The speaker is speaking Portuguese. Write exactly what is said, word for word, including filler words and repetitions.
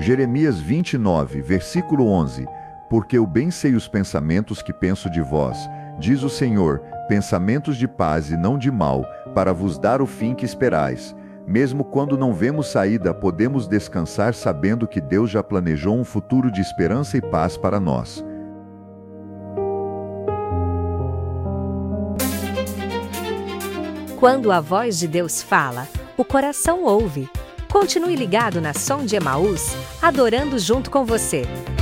Jeremias vinte e nove, versículo onze. Porque eu bem sei os pensamentos que penso de vós, diz o Senhor, pensamentos de paz e não de mal, para vos dar o fim que esperais. Mesmo quando não vemos saída, podemos descansar sabendo que Deus já planejou um futuro de esperança e paz para nós. Quando a voz de Deus fala, o coração ouve. Continue ligado na Som de Emaús, adorando junto com você.